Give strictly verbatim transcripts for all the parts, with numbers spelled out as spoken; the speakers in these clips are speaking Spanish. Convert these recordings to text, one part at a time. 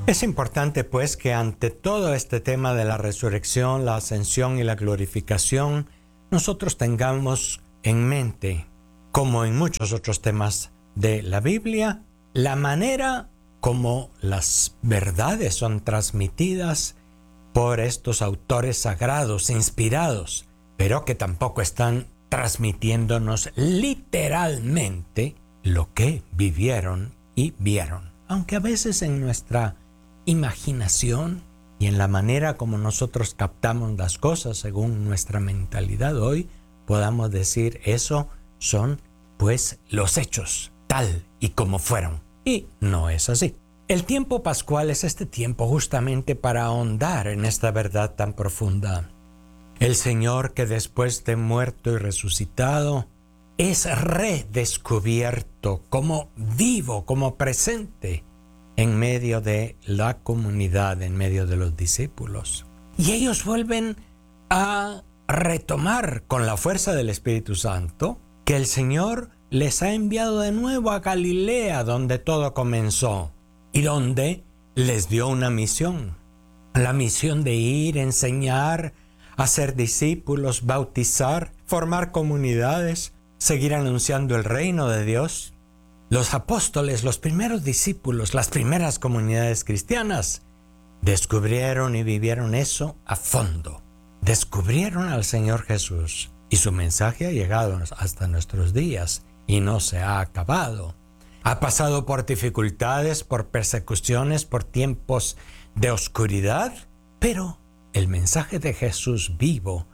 Es importante pues que ante todo este tema de la resurrección, la ascensión y la glorificación, nosotros tengamos en mente, como en muchos otros temas de la Biblia, la manera como las verdades son transmitidas por estos autores sagrados, inspirados, pero que tampoco están transmitiéndonos literalmente lo que vivieron y vieron. Aunque a veces en nuestra imaginación y en la manera como nosotros captamos las cosas según nuestra mentalidad hoy, podamos decir eso son pues los hechos tal y como fueron. Y no es así. El tiempo pascual es este tiempo justamente para ahondar en esta verdad tan profunda. El Señor, que después de muerto y resucitado es redescubierto como vivo, como presente en medio de la comunidad, en medio de los discípulos. Y ellos vuelven a retomar con la fuerza del Espíritu Santo que el Señor les ha enviado de nuevo a Galilea, donde todo comenzó y donde les dio una misión. La misión de ir, enseñar, hacer discípulos, bautizar, formar comunidades, seguir anunciando el reino de Dios. Los apóstoles, los primeros discípulos, las primeras comunidades cristianas, descubrieron y vivieron eso a fondo. Descubrieron al Señor Jesús y su mensaje ha llegado hasta nuestros días y no se ha acabado. Ha pasado por dificultades, por persecuciones, por tiempos de oscuridad, pero el mensaje de Jesús vivo,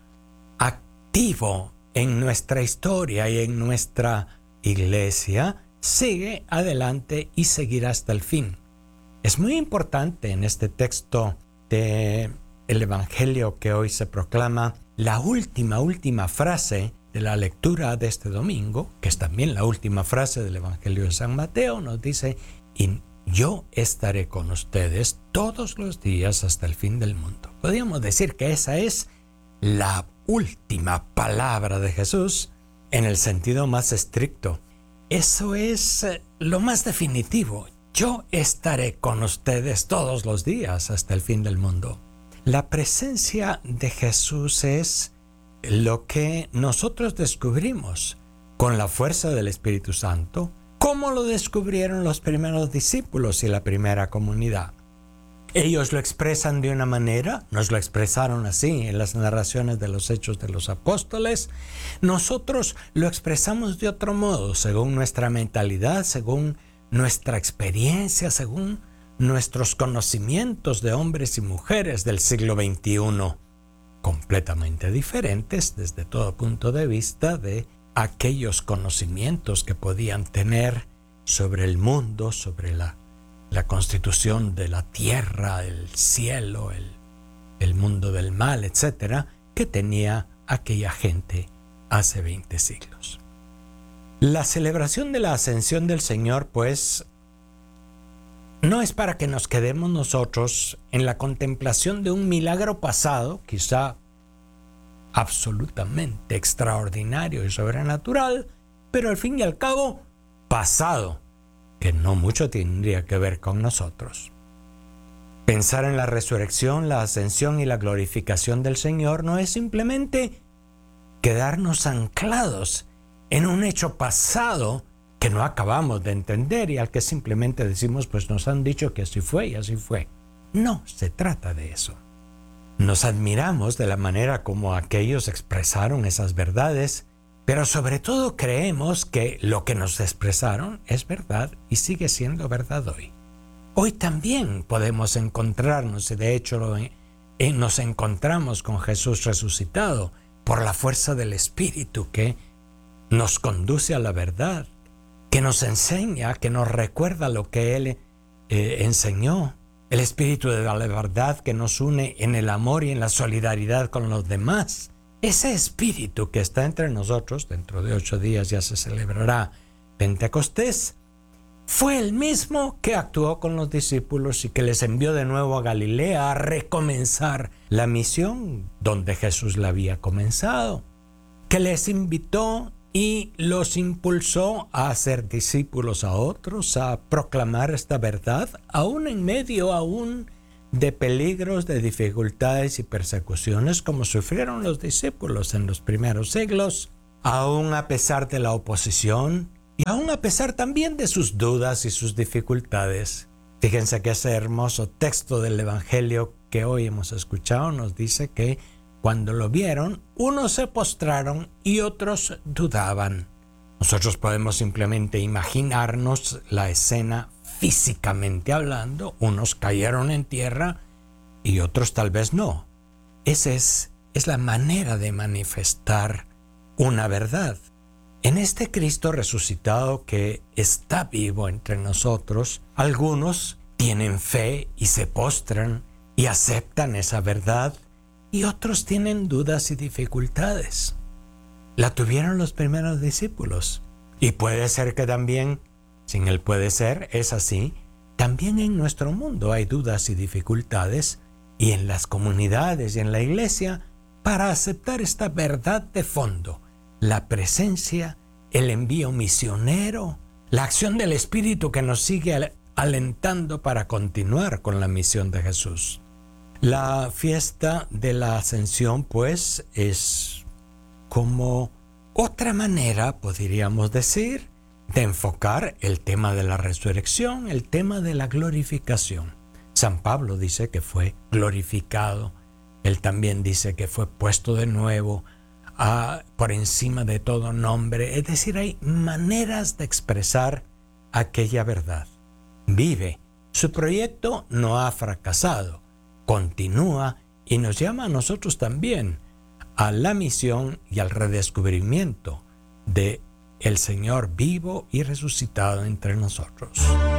activo en nuestra historia y en nuestra iglesia, sigue adelante y seguirá hasta el fin. Es muy importante en este texto del Evangelio que hoy se proclama, la última, última frase de la lectura de este domingo, que es también la última frase del Evangelio de San Mateo, nos dice, y yo estaré con ustedes todos los días hasta el fin del mundo. Podríamos decir que esa es la última palabra de Jesús en el sentido más estricto. Eso es lo más definitivo. Yo estaré con ustedes todos los días hasta el fin del mundo. La presencia de Jesús es lo que nosotros descubrimos con la fuerza del Espíritu Santo, como lo descubrieron los primeros discípulos y la primera comunidad. Ellos lo expresan de una manera, nos lo expresaron así en las narraciones de los Hechos de los Apóstoles. Nosotros lo expresamos de otro modo, según nuestra mentalidad, según nuestra experiencia, según nuestros conocimientos de hombres y mujeres del siglo veintiuno, completamente diferentes desde todo punto de vista de aquellos conocimientos que podían tener sobre el mundo, sobre la la constitución de la tierra, el cielo, el, el mundo del mal, etcétera, que tenía aquella gente hace veinte siglos. La celebración de la ascensión del Señor, pues, no es para que nos quedemos nosotros en la contemplación de un milagro pasado, quizá absolutamente extraordinario y sobrenatural, pero al fin y al cabo, pasado, que no mucho tendría que ver con nosotros. Pensar en la resurrección, la ascensión y la glorificación del Señor no es simplemente quedarnos anclados en un hecho pasado que no acabamos de entender y al que simplemente decimos, pues nos han dicho que así fue y así fue. No se trata de eso. Nos admiramos de la manera como aquellos expresaron esas verdades, pero sobre todo creemos que lo que nos expresaron es verdad y sigue siendo verdad hoy. Hoy también podemos encontrarnos, y de hecho lo, eh, nos encontramos con Jesús resucitado por la fuerza del Espíritu que nos conduce a la verdad, que nos enseña, que nos recuerda lo que Él eh, enseñó. El Espíritu de la verdad que nos une en el amor y en la solidaridad con los demás. Ese Espíritu que está entre nosotros, dentro de ocho días ya se celebrará Pentecostés, fue el mismo que actuó con los discípulos y que les envió de nuevo a Galilea a recomenzar la misión donde Jesús la había comenzado, que les invitó y los impulsó a hacer discípulos a otros, a proclamar esta verdad, aún en medio aún de peligros, de dificultades y persecuciones como sufrieron los discípulos en los primeros siglos, aún a pesar de la oposición y aún a pesar también de sus dudas y sus dificultades. Fíjense que ese hermoso texto del Evangelio que hoy hemos escuchado nos dice que cuando lo vieron, unos se postraron y otros dudaban. Nosotros podemos simplemente imaginarnos la escena físicamente hablando. Unos cayeron en tierra y otros tal vez no. Esa es, es la manera de manifestar una verdad. En este Cristo resucitado que está vivo entre nosotros, algunos tienen fe y se postran y aceptan esa verdad, y otros tienen dudas y dificultades. La tuvieron los primeros discípulos. Y puede ser que también, sin el puede ser, es así, también en nuestro mundo hay dudas y dificultades, y en las comunidades y en la iglesia, para aceptar esta verdad de fondo, la presencia, el envío misionero, la acción del Espíritu que nos sigue alentando para continuar con la misión de Jesús. La fiesta de la Ascensión, pues, es como otra manera, podríamos decir, de enfocar el tema de la resurrección, el tema de la glorificación. San Pablo dice que fue glorificado. Él también dice que fue puesto de nuevo a, por encima de todo nombre. Es decir, hay maneras de expresar aquella verdad. Vive. Su proyecto no ha fracasado. Continúa y nos llama a nosotros también a la misión y al redescubrimiento de el Señor vivo y resucitado entre nosotros.